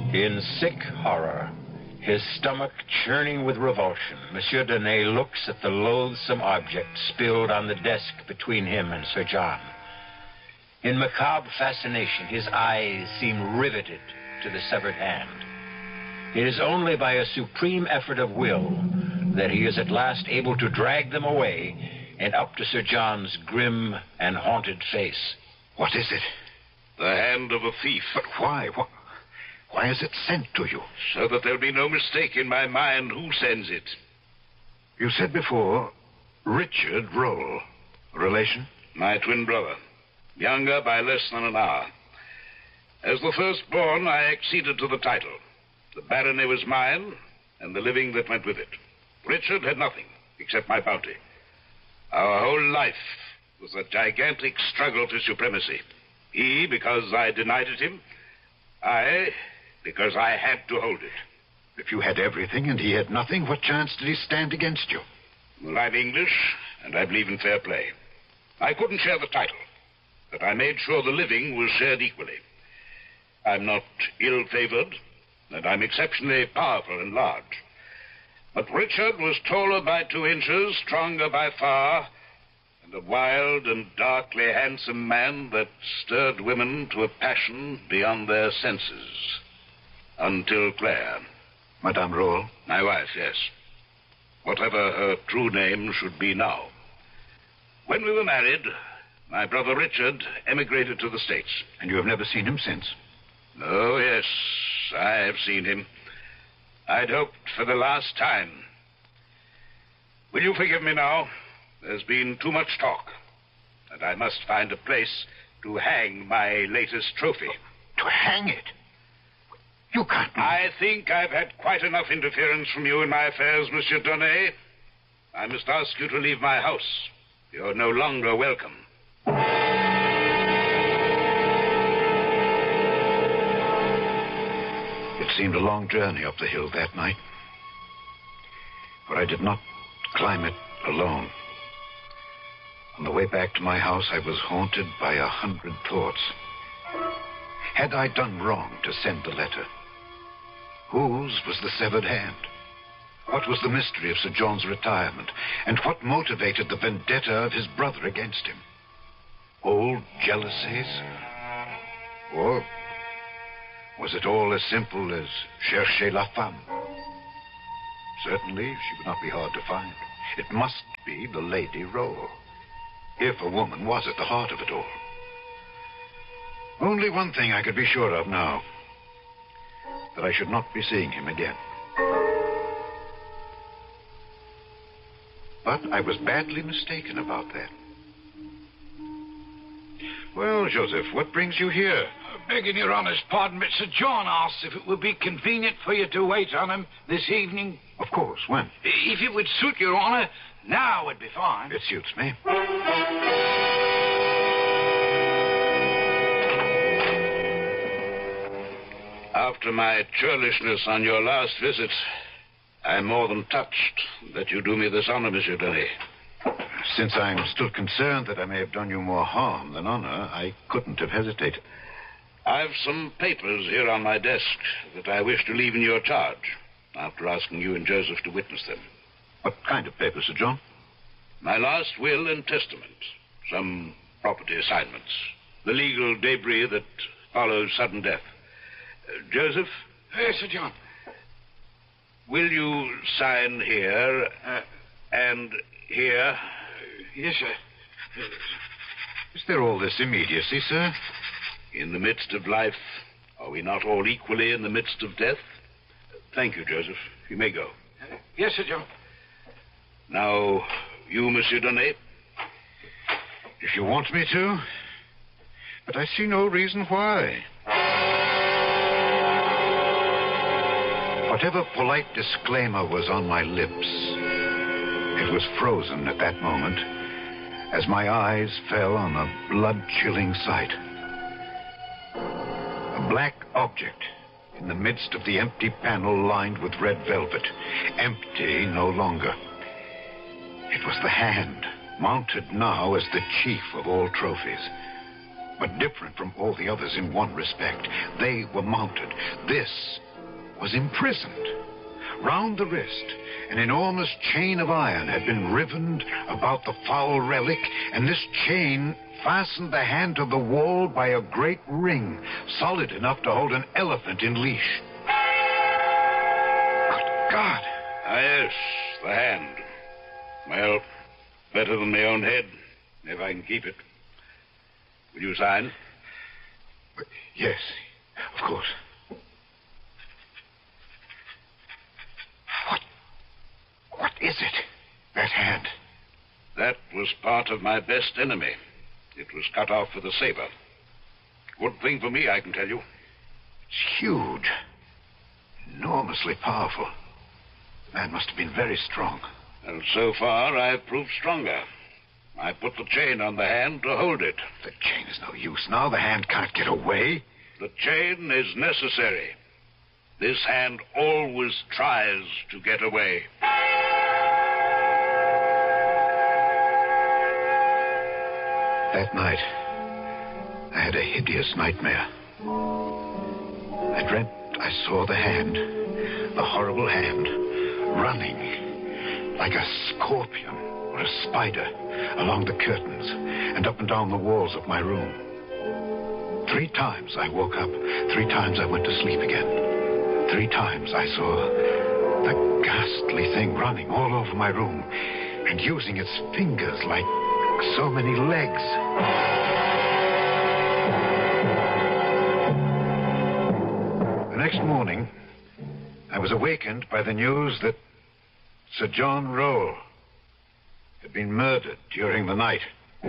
In sick horror, his stomach churning with revulsion, Monsieur Donnet looks at the loathsome object spilled on the desk between him and Sir John. In macabre fascination, his eyes seem riveted to the severed hand. It is only by a supreme effort of will that he is at last able to drag them away and up to Sir John's grim and haunted face. What is it? The hand of a thief. But why? Why is it sent to you? So that there'll be no mistake in my mind who sends it. You said before, Richard Roll. Relation? My twin brother. Younger by less than an hour. As the firstborn, I acceded to the title. The barony was mine, and the living that went with it. Richard had nothing, except my bounty. Our whole life was a gigantic struggle for supremacy. He, because I denied it him. I, because I had to hold it. If you had everything and he had nothing, what chance did he stand against you? Well, I'm English, and I believe in fair play. I couldn't share the title, but I made sure the living was shared equally. I'm not ill-favored, and I'm exceptionally powerful and large. But Richard was taller by 2 inches, stronger by far, and a wild and darkly handsome man that stirred women to a passion beyond their senses. Until Claire. Madame Roll? My wife, yes. Whatever her true name should be now. When we were married, my brother Richard emigrated to the States. And you have never seen him since? Oh, yes, I have seen him. I'd hoped for the last time. Will you forgive me now? There's been too much talk, and I must find a place to hang my latest trophy. To hang it? You can't... I think I've had quite enough interference from you in my affairs, Monsieur Donnet. I must ask you to leave my house. You're no longer welcome. It seemed a long journey up the hill that night. But I did not climb it alone. On the way back to my house, I was haunted by 100 thoughts. Had I done wrong to send the letter? Whose was the severed hand? What was the mystery of Sir John's retirement? And what motivated the vendetta of his brother against him? Old jealousies? Or was it all as simple as chercher la femme? Certainly, she would not be hard to find. It must be the Lady Roll, if a woman was at the heart of it all. Only one thing I could be sure of now, that I should not be seeing him again. But I was badly mistaken about that. Well, Joseph, what brings you here? Begging your honor's pardon, but Sir John asked if it would be convenient for you to wait on him this evening. Of course, when? If it would suit your honor, now would be fine. It suits me. After my churlishness on your last visit, I'm more than touched that you do me this honor, Monsieur Donnet. Since I'm still concerned that I may have done you more harm than honor, I couldn't have hesitated. I've some papers here on my desk that I wish to leave in your charge, after asking you and Joseph to witness them. What kind of papers, Sir John? My last will and testament, some property assignments, the legal debris that follows sudden death. Joseph? Yes, Sir John. Will you sign here and here? Yes, sir. Is there all this immediacy, sir? In the midst of life, are we not all equally in the midst of death? Thank you, Joseph. You may go. Yes, Sir John. Now, you, Monsieur Donnet? If you want me to. But I see no reason why. Whatever polite disclaimer was on my lips, it was frozen at that moment as my eyes fell on a blood-chilling sight. A black object in the midst of the empty panel lined with red velvet. Empty no longer. It was the hand, mounted now as the chief of all trophies. but different from all the others in one respect. They were mounted. This was imprisoned. Round the wrist, an enormous chain of iron had been ribboned about the foul relic, and this chain fastened the hand to the wall by a great ring, solid enough to hold an elephant in leash. Good God! Ah, yes, the hand. Well, better than my own head, if I can keep it. Will you sign? Yes, of course. What is it? That hand? That was part of my best enemy. It was cut off with a saber. Good thing for me, I can tell you. It's huge. Enormously powerful. Man must have been very strong. And so far, I've proved stronger. I put the chain on the hand to hold it. The chain is no use now. The hand can't get away. The chain is necessary. This hand always tries to get away. That night, I had a hideous nightmare. I dreamt I saw the hand, the horrible hand, running like a scorpion or a spider along the curtains and up and down the walls of my room. 3 times I woke up. 3 times I went to sleep again. 3 times I saw the ghastly thing running all over my room and using its fingers like so many legs. The next morning, I was awakened by the news that Sir John Rowell had been murdered during the night.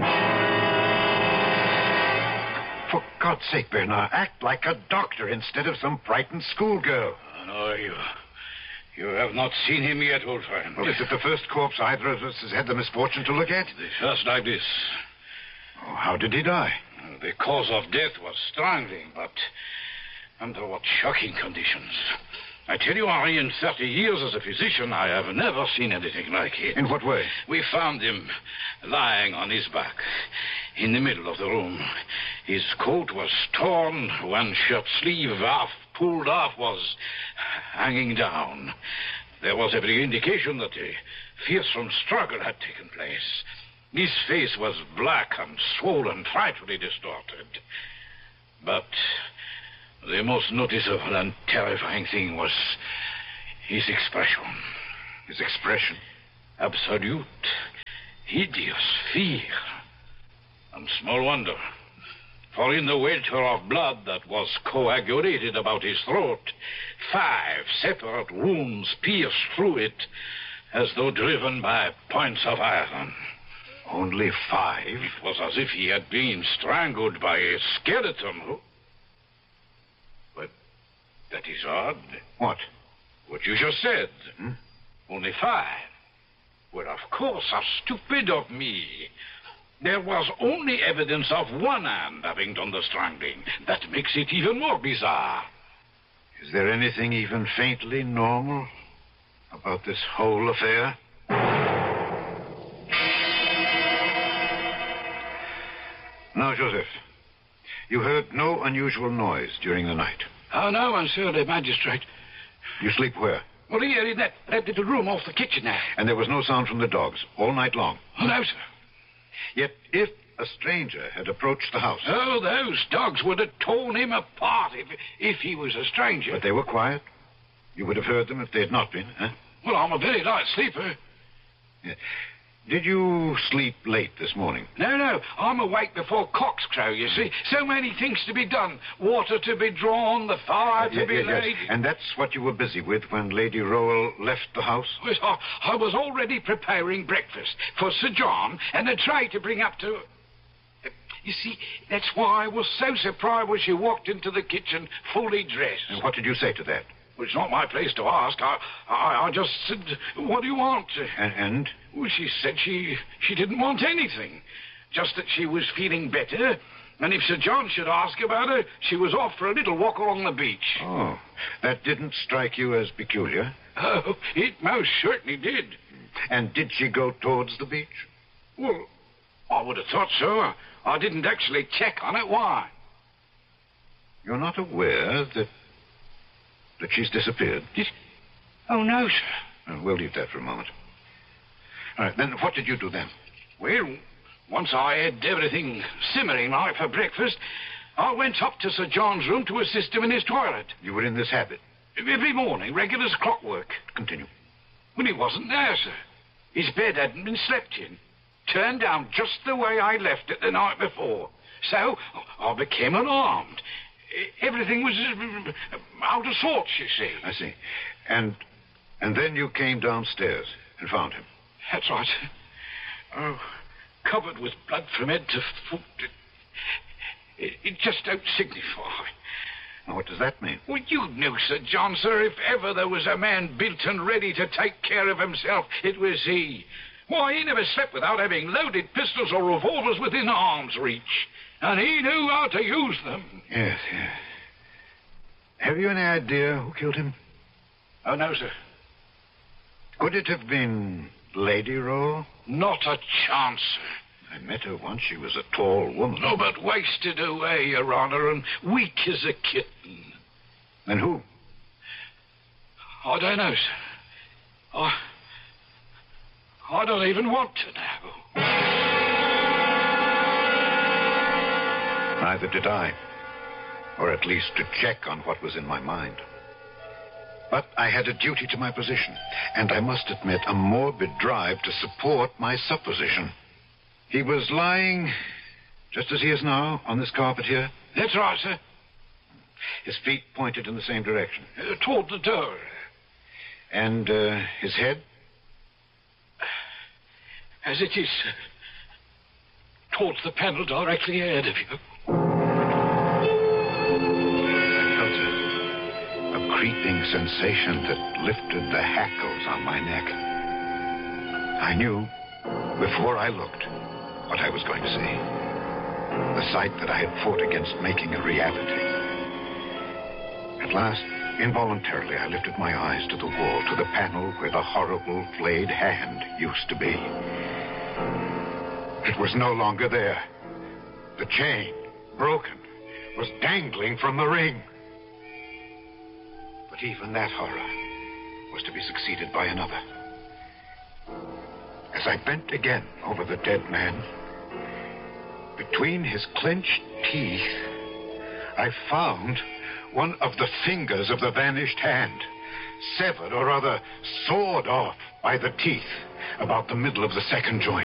For God's sake, Bernard, act like a doctor instead of some frightened schoolgirl. No, you have not seen him yet, old friend. Well, is it the first corpse either of us has had the misfortune to look at? The first like this. Oh, how did he die? The cause of death was strangling, but under what shocking conditions. I tell you, Henri, in 30 years as a physician, I have never seen anything like it. In what way? We found him lying on his back in the middle of the room. His coat was torn, one shirt sleeve half pulled off was hanging down. There was every indication that a fearsome struggle had taken place. His face was black and swollen, frightfully distorted. But the most noticeable and terrifying thing was his expression. His expression? Absolute, hideous fear. And small wonder. For in the welter of blood that was coagulated about his throat, 5 separate wounds pierced through it as though driven by points of iron. Only 5? It was as if he had been strangled by a skeleton. But that is odd. What? What you just said. Hmm? Only 5. Well, of course, how stupid of me. There was only evidence of one hand having done the strangling. That makes it even more bizarre. Is there anything even faintly normal about this whole affair? Now, Joseph, you heard no unusual noise during the night. Oh, no, monsieur le magistrate. You sleep where? Well, here in that little room off the kitchen there. And there was no sound from the dogs all night long? Oh, no, sir. Yet if a stranger had approached the house... Oh, those dogs would have torn him apart if he was a stranger. But they were quiet? You would have heard them if they had not been, huh? Well, I'm a very light sleeper. Yeah. Did you sleep late this morning? No. I'm awake before cocks crow, you see. So many things to be done. Water to be drawn, the fire to be laid. Yes. And that's what you were busy with when Lady Rowell left the house? Yes, I was already preparing breakfast for Sir John and a tray to bring up to... You see, that's why I was so surprised when she walked into the kitchen fully dressed. And what did you say to that? Well, it's not my place to ask. I just said, what do you want? And? Well, she said she didn't want anything. Just that she was feeling better. And if Sir John should ask about her, she was off for a little walk along the beach. Oh, that didn't strike you as peculiar? Oh, it most certainly did. And did she go towards the beach? Well, I would have thought so. I didn't actually check on it. Why? You're not aware that she's disappeared? Oh, no, sir. We'll leave that for a moment. All right, then what did you do then? Well, once I had everything simmering like for breakfast, I went up to Sir John's room to assist him in his toilet. You were in this habit? Every morning, regular as clockwork. Continue. When he wasn't there, sir. His bed hadn't been slept in. Turned down just the way I left it the night before. So I became alarmed. Everything was out of sorts, you see. I see. And then you came downstairs and found him? That's right, sir. Oh, covered with blood from head to foot. It just don't signify. Now, what does that mean? Well, you knew, Sir John, sir, if ever there was a man built and ready to take care of himself, it was he. Why, he never slept without having loaded pistols or revolvers within arm's reach. And he knew how to use them. Yes. Have you any idea who killed him? Oh, no, sir. Could it have been Lady Rowe? Not a chance, sir. I met her once. She was a tall woman. No, but wasted away, Your Honor, and weak as a kitten. And who? I don't know, sir. I don't even want to know. Neither did I. Or at least to check on what was in my mind. But I had a duty to my position, and I must admit a morbid drive to support my supposition. He was lying, just as he is now, on this carpet here. That's right, sir. His feet pointed in the same direction. Toward the door. And his head? As it is, sir. Towards the panel directly ahead of you. I felt a creeping sensation that lifted the hackles on my neck. I knew, before I looked, what I was going to see. The sight that I had fought against making a reality. At last, involuntarily, I lifted my eyes to the wall, to the panel where the horrible flayed hand used to be. It was no longer there. The chain, broken, was dangling from the ring. But even that horror was to be succeeded by another. As I bent again over the dead man, between his clenched teeth, I found one of the fingers of the vanished hand, severed or rather sawed off by the teeth about the middle of the second joint.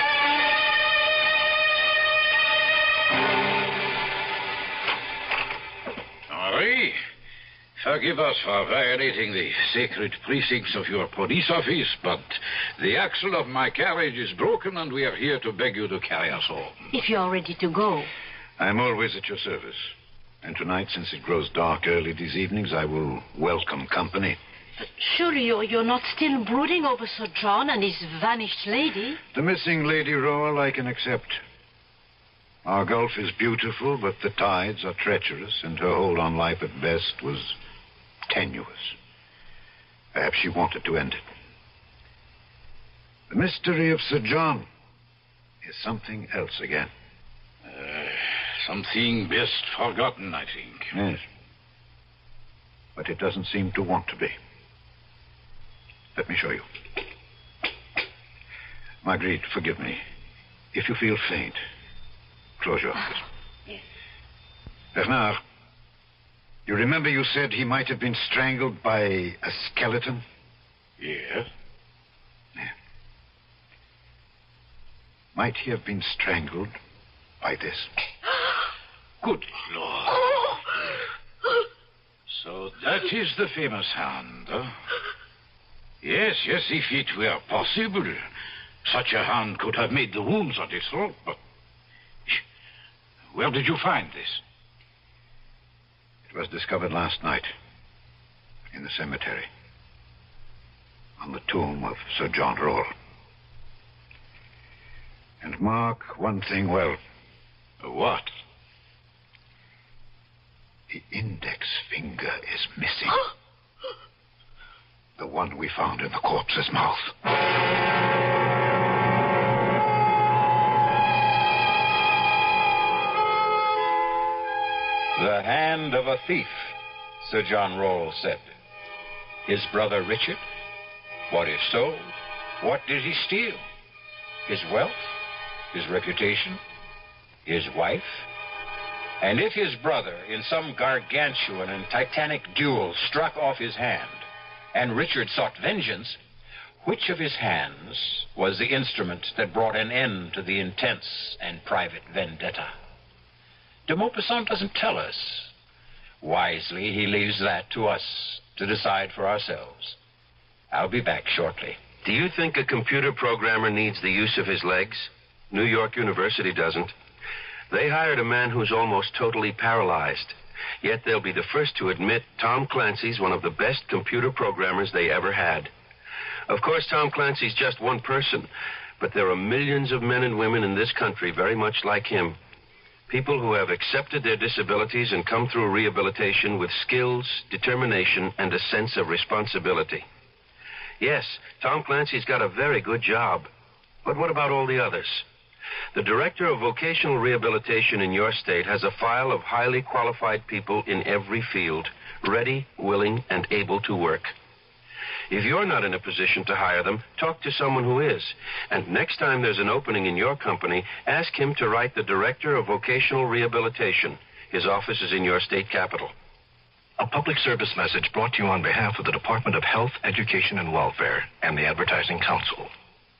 Henri, forgive us for violating the sacred precincts of your police office, but the axle of my carriage is broken and we are here to beg you to carry us home. If you're ready to go. I'm always at your service. And tonight, since it grows dark early these evenings, I will welcome company. But surely you're not still brooding over Sir John and his vanished lady? The missing Lady Rowe I can accept. Our gulf is beautiful, but the tides are treacherous, and her hold on life at best was tenuous. Perhaps she wanted to end it. The mystery of Sir John is something else again. Something best forgotten, I think. Yes. But it doesn't seem to want to be. Let me show you. Marguerite, forgive me. If you feel faint, close your eyes. Yes. Bernard, you remember you said he might have been strangled by a skeleton? Yes. Yeah. Might he have been strangled by this? Good Lord. So that is the famous hand, huh? Yes, if it were possible, such a hand could have made the wounds on his throat, but... Where did you find this? It was discovered last night in the cemetery on the tomb of Sir John Roll. And mark one thing well. What? The index finger is missing. The one we found in the corpse's mouth. The hand of a thief, Sir John Rawls said. His brother Richard? What if so? What did he steal? His wealth? His reputation? His wife? And if his brother, in some gargantuan and titanic duel, struck off his hand, and Richard sought vengeance, which of his hands was the instrument that brought an end to the intense and private vendetta? De Maupassant doesn't tell us. Wisely, he leaves that to us to decide for ourselves. I'll be back shortly. Do you think a computer programmer needs the use of his legs? New York University doesn't. They hired a man who's almost totally paralyzed. Yet they'll be the first to admit Tom Clancy's one of the best computer programmers they ever had. Of course, Tom Clancy's just one person, but there are millions of men and women in this country very much like him. People who have accepted their disabilities and come through rehabilitation with skills, determination, and a sense of responsibility. Yes, Tom Clancy's got a very good job. But what about all the others? The Director of Vocational Rehabilitation in your state has a file of highly qualified people in every field, ready, willing, and able to work. If you're not in a position to hire them, talk to someone who is. And next time there's an opening in your company, ask him to write the Director of Vocational Rehabilitation. His office is in your state capital. A public service message brought to you on behalf of the Department of Health, Education, and Welfare and the Advertising Council.